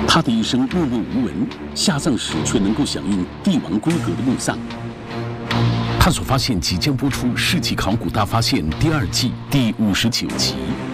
他的一生默默无闻，下葬时却能够响应帝王规格的墓葬。探索发现即将播出《世纪考古大发现》第2季第59集。